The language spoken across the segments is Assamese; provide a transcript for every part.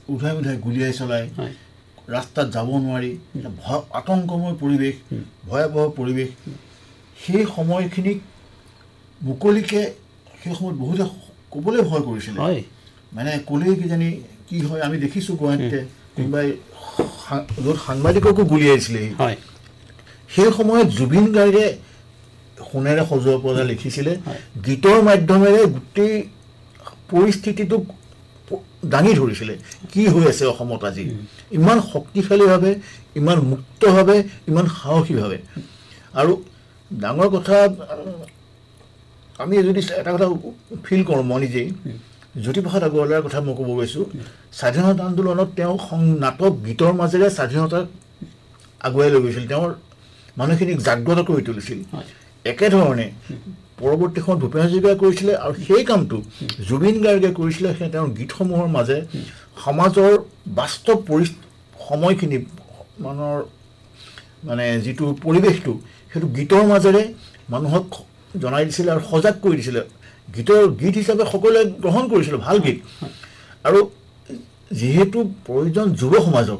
উধাই উধাই গুলিয়াই চলায়, ৰাস্তাত যাব নোৱাৰি, আতংকময় পৰিৱেশ, ভয়াৱহ পৰিৱেশ। সেই সময়খিনিক মুকলিকৈ সেই সময়ত বহুতে ক'বলৈ ভয় কৰিছিলে, মানে ক'লেই কিজানি কি হয়। আমি দেখিছোঁ গুৱাহাটীতে কোনোবাই য'ত সাংবাদিককো গুলিয়াইছিলে। সেই সময়ত জুবিন গাৰ্গে সোণেৰে সজোৱা পজা লিখিছিলে, গীতৰ মাধ্যমেৰে গোটেই পৰিস্থিতিটোক দাঙি ধৰিছিলে। কি হৈ আছে অসমত আজি, ইমান শক্তিশালীভাৱে, ইমান মুক্তভাৱে, ইমান সাহসীভাৱে। আৰু ডাঙৰ কথা, আমি যদি এটা কথা ফিল কৰোঁ, মই নিজেই জ্যোতিপ্ৰসাদ আগৰৱালাৰ কথা মই ক'ব গৈছোঁ। স্বাধীনতা আন্দোলনত তেওঁ নাটক গীতৰ মাজেৰে স্বাধীনতাক আগুৱাই লৈ গৈছিল, তেওঁৰ মানুহখিনিক জাগ্ৰত কৰি তুলিছিল। একেধৰণে পৰৱৰ্তী সময়ত ভূপেন হাজৰিকাই কৰিছিলে, আৰু সেই কামটো জুবিন গাৰ্গে কৰিছিলে। সেই তেওঁৰ গীতসমূহৰ মাজে সমাজৰ বাস্তৱ সময়খিনি, মানুহৰ মানে যিটো পৰিৱেশটো, সেইটো গীতৰ মাজেৰে মানুহক জনাই দিছিলে আৰু সজাগ কৰি দিছিলে। গীত হিচাপে সকলোৱে গ্ৰহণ কৰিছিলে, ভাল গীত। আৰু যিহেতু প্ৰয়োজন যুৱ সমাজক,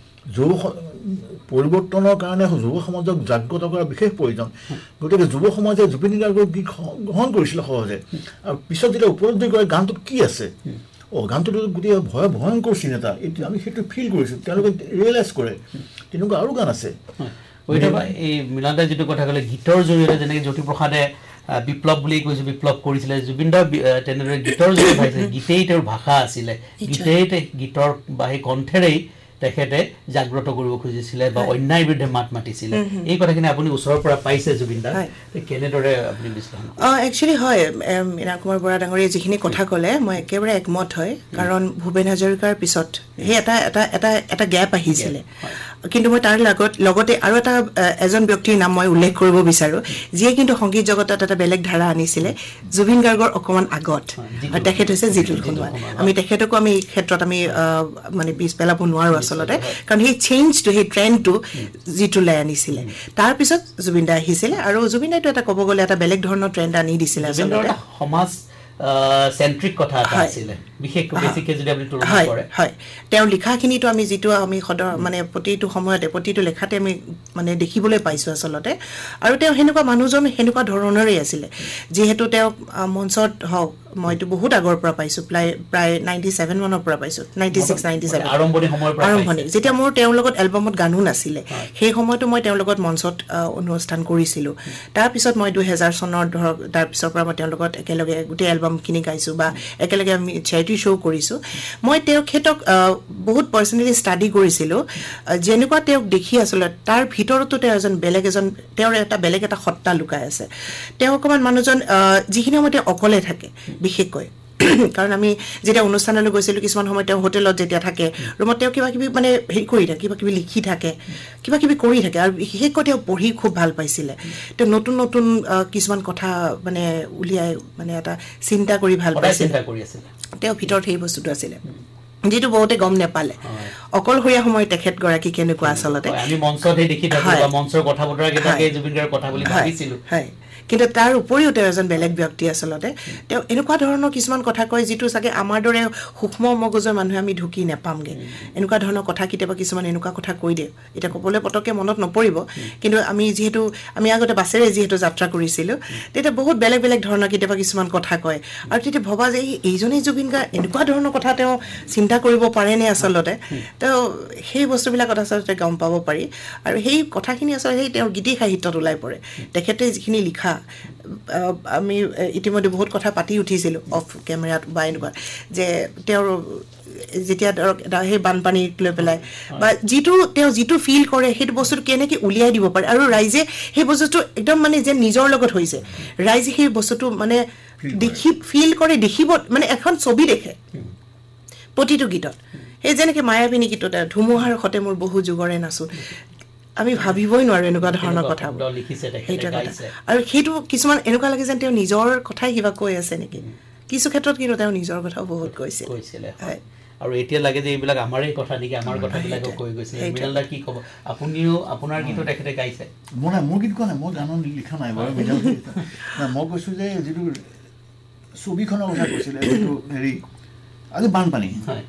পৰিৱৰ্তনৰ কাৰণে যুৱ সমাজক জাগ্ৰত কৰাৰ বিশেষ প্ৰয়োজন, গতিকে যুৱ সমাজে জুবিন গাৰ্গৰ গীত গ্ৰহণ কৰিছিলে সহজে। আৰু পিছত যেতিয়া উপলব্ধি কৰে গানটোত কি আছে, গানটোতো গোটেই ভয়ংকৰ চিন এটা, আমি সেইটো ফিল কৰিছোঁ, তেওঁলোকে ৰিয়েলাইজ কৰে তেনেকুৱা আৰু গান আছে। এই মিলনদাই যিটো কথা ক'লে, গীতৰ জৰিয়তে যেনেকৈ জ্যোতিপ্ৰসাদে বিপ্লৱ বুলি কৈছোঁ, বিপ্লৱ কৰিছিলে, জুবিনদাৰ তেনেদৰে গীতৰ জৰিয়তে ভাবিছিলে, গীতেই তেওঁৰ ভাষা আছিলে, গীতৰ বা সেই কণ্ঠেৰেই তেখেতে জাগ্ৰত কৰিব খুজিছিলে বা অন্যায়ৰ বিৰুদ্ধে মাত মাতিছিলে। এই কথাখিনি আপুনি ওচৰৰ পৰা পাইছে জুবিনদা, কেনেদৰে আপুনি বিশ্লেষণ? একচুৱেলি হয়, মীনা কুমাৰ বৰা ডাঙৰীয়ে যিখিনি কথা ক'লে মই একেবাৰে একমত হয়। কাৰণ ভূপেন হাজৰিকাৰ পিছত সেই এটা গেপ আহিছিলে। কিন্তু মই তাৰ লগতে আৰু এজন ব্যক্তিৰ নাম মই উল্লেখ কৰিব বিচাৰোঁ, যিয়ে কিন্তু সংগীত জগতত এটা বেলেগ ধাৰা আনিছিলে জুবিন গাৰ্গৰ অকণমান আগত, আৰু তেখেত হৈছে জিতুল সোণোৱাল। আমি তেখেতকো আমি এই ক্ষেত্ৰত আমি মানে পিছ পেলাব নোৱাৰোঁ আচলতে, কাৰণ সেই চেঞ্জটো, সেই ট্ৰেণ্ডটো জিতুলে আনিছিলে। তাৰপিছত জুবিনদা আহিছিলে, আৰু জুবিনদাইটো এটা ক'ব গ'লে এটা বেলেগ ধৰণৰ ট্ৰেণ্ড আনি দিছিলে আচলতে। সমাজ চেন্ট্ৰিক কথা এটা আছিলে বিশেষকৈ, বেছিকৈ যদি আপুনি তুলনা কৰে। হয়, তেওঁৰ লিখাখিনিতো আমি যিটো আমি সদায় মানে প্ৰতিটো সময়তে প্ৰতিটো লেখাতে আমি মানে দেখিবলৈ পাইছোঁ আচলতে। আৰু তেওঁ সেনেকুৱা মানুহজন সেনেকুৱা ধৰণৰেই আছিলে। যিহেতু তেওঁক মঞ্চত হওক, মইতো বহুত আগৰ পৰা পাইছোঁ, প্ৰায় 97 মানৰ পৰা পাইছোঁ, 96, 97 আৰম্ভণি, যেতিয়া মোৰ তেওঁৰ লগত এলবামত গানো নাছিলে, সেই সময়তো মই তেওঁৰ লগত মঞ্চত অনুষ্ঠান কৰিছিলোঁ। তাৰপিছত মই 2000 চনৰ ধৰক তাৰপিছৰ পৰা মই তেওঁৰ লগত একেলগে গোটেই এলবামখিনি গাইছোঁ বা একেলগে আমি চেৰিটি শ্ব' কৰিছোঁ। মই তেখেতক বহুত পাৰ্চনেলি ষ্টাডি কৰিছিলোঁ। যেনেকুৱা তেওঁক দেখি আচলতে তাৰ ভিতৰতো তেওঁৰ এটা বেলেগ এটা সত্তা লুকাই আছে। তেওঁ অকণমান মানুহজন যিখিনি সময়ত তেওঁ অকলে থাকে বিশেষকৈ, কাৰণ আমি যেতিয়া অনুষ্ঠানলৈ গৈছিলোঁ কিছুমান সময়ত তেওঁ হোটেলত যেতিয়া থাকে, ৰুমত তেওঁ কিবা কিবি মানে হেৰি কৰি থাকে, কিবা কিবি লিখি থাকে, কিবা কিবি কৰি থাকে। আৰু বিশেষকৈ তেওঁ পঢ়ি খুব ভাল পাইছিলে। তেওঁ নতুন নতুন কিছুমান কথা মানে উলিয়াই মানে এটা চিন্তা কৰি ভাল পাইছিলে। তেওঁৰ ভিতৰত সেই বস্তুটো আছিলে, যিটো বহুতে গম নাপালে। অকলশৰীয়া সময়ত তেখেতগৰাকী কেনেকুৱা আচলতে, কিন্তু তাৰ উপৰিও তেওঁ এজন বেলেগ ব্যক্তি আচলতে। তেওঁ এনেকুৱা ধৰণৰ কিছুমান কথা কয় যিটো চাগে আমাৰ দৰে সূক্ষ্ম মগজুৰ মানুহে আমি ঢুকি নাপামগৈ। এনেকুৱা ধৰণৰ কথা কেতিয়াবা কিছুমান এনেকুৱা কথা কৈ দিয়ে, এতিয়া ক'বলৈ পটককৈ মনত নপৰিব, কিন্তু আমি আগতে বাছেৰে যিহেতু যাত্ৰা কৰিছিলোঁ, তেতিয়া বহুত বেলেগ বেলেগ ধৰণৰ কেতিয়াবা কিছুমান কথা কয়। আৰু তেতিয়া ভবা যে এইজনেই জুবিন গাৰ্গ, এনেকুৱা ধৰণৰ কথা তেওঁ চিন্তা কৰিব পাৰেনে আচলতে। তেওঁ সেই বস্তুবিলাকত আচলতে গম পাব পাৰি। আৰু সেই কথাখিনি আচলতে সেই তেওঁৰ গীতি সাহিত্যত ওলাই পৰে। তেখেতে যিখিনি লিখা, আমি ইতিমধ্যে বহুত কথা পাতি উঠিছিলোঁ অফ কেমেৰাত বা এনেকুৱা, যে তেওঁৰ যেতিয়া ধৰক সেই বানপানীক লৈ পেলাই বা তেওঁ যিটো ফিল কৰে সেইটো বস্তুটো কেনেকৈ উলিয়াই দিব পাৰে, আৰু ৰাইজে সেই বস্তুটো একদম মানে যে নিজৰ লগত হৈছে, ৰাইজে সেই বস্তুটো মানে ফিল কৰে, দেখিব, মানে এখন ছবি দেখে প্ৰতিটো গীতত। সেই যেনেকৈ মায়াবিনী গীতত ধুমুহাৰ সতে মোৰ বহু যুগৰে নাচো, আমি ভাবিবই নোৱাৰোঁ এনেকুৱা ধৰণৰ কথাবোৰ, সেইটোৱে কথা। আৰু সেইটো কিছুমান এনেকুৱা লাগে যেন তেওঁ নিজৰ কথাই কিবা কৈ আছে নেকি, কিছু ক্ষেত্ৰত কিন্তু তেওঁ নিজৰ কথাও বহুত কৈছিলে। আৰু এতিয়া লাগে যে এইবিলাক আমাৰেই কথা নেকি, আমাৰ কথাবিলাকো কৈ গৈছে। মৃণালদা কি ক'ব, আপুনিও আপোনাৰ গীতো তেখেতে গাইছে? মোৰ গীত কোৱা নাই, মই গানো লিখা নাই বাৰু। মই কৈছোঁ যে যিটো ছবিখনৰ কথা কৈছিলে, যিটো হেৰি আজি বানপানী,